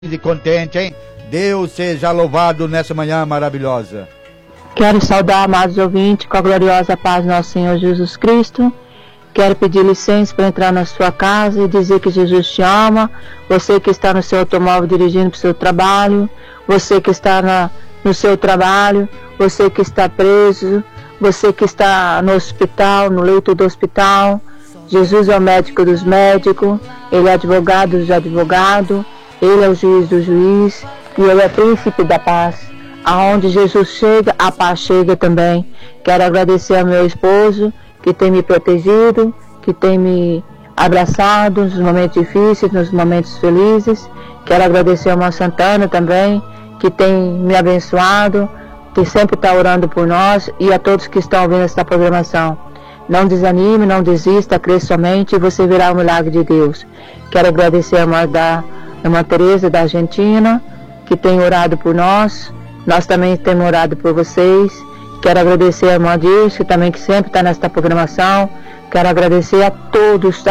E contente, hein? Deus seja louvado nessa manhã maravilhosa. Quero saudar, amados ouvintes, com a gloriosa paz do nosso Senhor Jesus Cristo. Quero pedir licença para entrar na sua casa e dizer que Jesus te ama. Você que está no seu automóvel dirigindo para o seu trabalho, você que está no seu trabalho, você que está preso, você que está no hospital, no leito do hospital. Jesus é o médico dos médicos, Ele é advogado dos advogados, Ele é o juiz do juiz e Ele é príncipe da paz. Aonde Jesus chega, a paz chega também. Quero agradecer ao meu esposo, que tem me protegido, que tem me abraçado nos momentos difíceis, nos momentos felizes. Quero agradecer ao irmão Santana também, que tem me abençoado, que sempre está orando por nós, e a todos que estão ouvindo esta programação. Não desanime, não desista, crê somente e você verá o milagre de Deus. Quero agradecer a irmã Tereza da Argentina, que tem orado por nós. Nós também temos orado por vocês. Quero agradecer a irmã Dirce, que sempre está nesta programação. Quero agradecer a todos.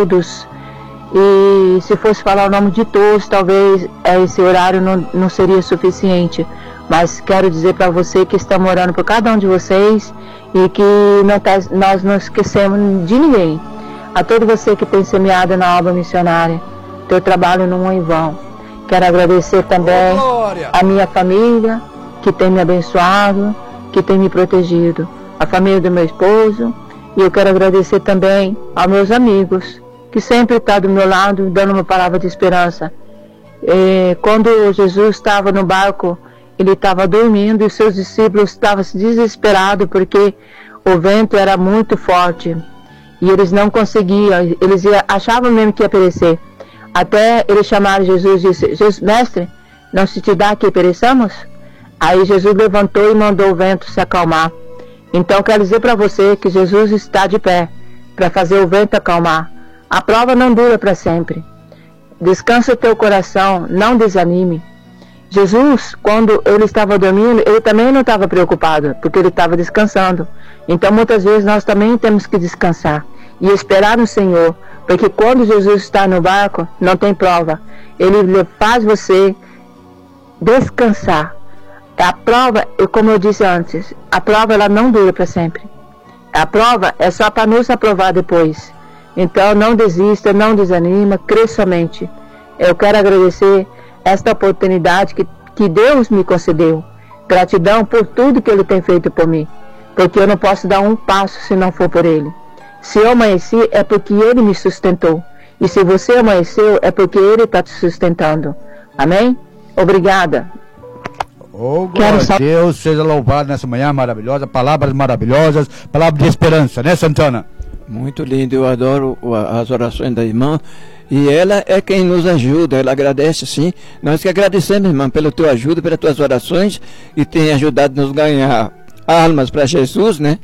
E se fosse falar o nome de todos, talvez esse horário não seria suficiente. Mas quero dizer para você que estamos orando por cada um de vocês e que nós não esquecemos de ninguém. A todo você que tem semeado na obra missionária, teu trabalho não é em vão. Quero agradecer também a minha família, que tem me abençoado, que tem me protegido, a família do meu esposo, e eu quero agradecer também aos meus amigos, que sempre estão do meu lado, dando uma palavra de esperança. Quando Jesus estava no barco, ele estava dormindo e seus discípulos estavam desesperados porque o vento era muito forte e eles não conseguiam, eles achavam mesmo que ia perecer. Até eles chamaram Jesus e disse: Mestre, não se te dá que pereçamos? Aí Jesus levantou e mandou o vento se acalmar. Então quero dizer para você que Jesus está de pé para fazer o vento acalmar. A prova não dura para sempre. Descansa o teu coração, não desanime. Jesus, quando ele estava dormindo, ele também não estava preocupado, porque ele estava descansando. Então muitas vezes nós também temos que descansar e esperar no Senhor, porque quando Jesus está no barco, não tem prova. Ele faz você descansar. A prova, como eu disse antes, a prova ela não dura para sempre. A prova é só para nos aprovar depois. Então não desista, não desanima, crê somente. Eu quero agradecer esta oportunidade que Deus me concedeu. Gratidão por tudo que Ele tem feito por mim, porque eu não posso dar um passo se não for por Ele. Se eu amanheci é porque Ele me sustentou, e se você amanheceu é porque Ele está te sustentando. Amém? Obrigada. Glória a Deus, seja louvado nessa manhã maravilhosa, palavras maravilhosas, palavras de esperança, né, Santana? Muito lindo, eu adoro as orações da irmã. E ela é quem nos ajuda, ela agradece sim. Nós que agradecemos, irmã, pela tua ajuda, pelas tuas orações, e tem ajudado a nos ganhar almas para Jesus, né?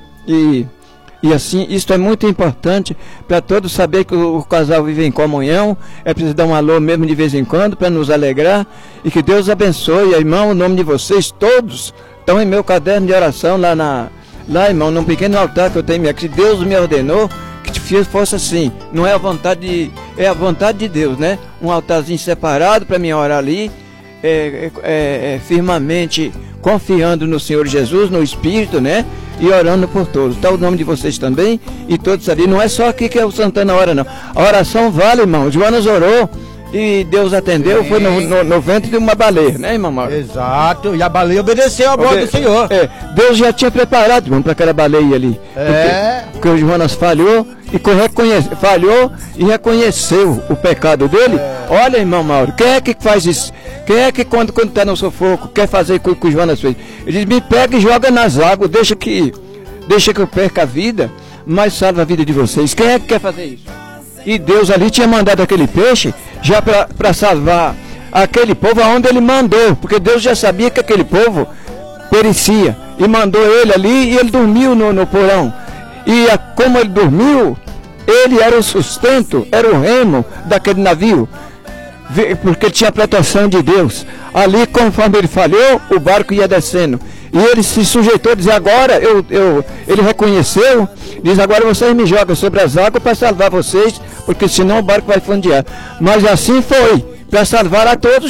E assim, isso é muito importante para todos saber que o casal vive em comunhão. É preciso dar um alô mesmo de vez em quando para nos alegrar. E que Deus abençoe, irmão, o nome de vocês todos estão em meu caderno de oração lá, irmão, num pequeno altar que eu tenho aqui. Deus me ordenou que fosse assim. Não é a vontade é a vontade de Deus, né? Um altarzinho separado para mim orar ali, firmemente confiando no Senhor Jesus, no Espírito, né? E orando por todos. Está o nome de vocês também e todos ali. Não é só aqui que é o Santana ora, não. A oração vale, irmão. Joanas orou e Deus atendeu. Sim. Foi no ventre de uma baleia, né, irmão Mauro? Exato. E a baleia obedeceu a voz do Senhor. Deus já tinha preparado, irmão, para aquela baleia ali. Porque o Joanas falhou e reconheceu o pecado dele. Olha, irmão Mauro, quem é que faz isso? Quem é que quando está no sufoco quer fazer o que o Joanas fez? Ele diz: me pega e joga nas águas, deixa que eu perca a vida, mas salva a vida de vocês. Quem é que quer fazer isso? E Deus ali tinha mandado aquele peixe já para salvar aquele povo aonde ele mandou, porque Deus já sabia que aquele povo perecia e mandou ele ali, e ele dormiu no porão. E como ele dormiu, ele era o sustento, era o remo daquele navio, porque ele tinha a proteção de Deus. Ali, conforme ele falhou, o barco ia descendo. E ele se sujeitou a dizer: agora, ele reconheceu, diz: agora vocês me jogam sobre as águas para salvar vocês, porque senão o barco vai fundear. Mas assim foi. para salvar a todos.